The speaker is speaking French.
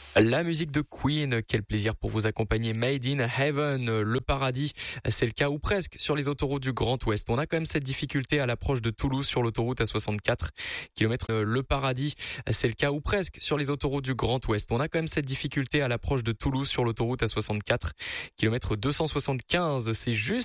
La musique de Queen, quel plaisir pour vous accompagner. Made in Heaven, le paradis, c'est le cas ou presque sur les autoroutes du Grand Ouest. On a quand même cette difficulté à l'approche de Toulouse sur l'autoroute A64 km. Le paradis, c'est le cas ou presque sur les autoroutes du Grand Ouest. On a quand même cette difficulté à l'approche de Toulouse sur l'autoroute A64 km 275. C'est juste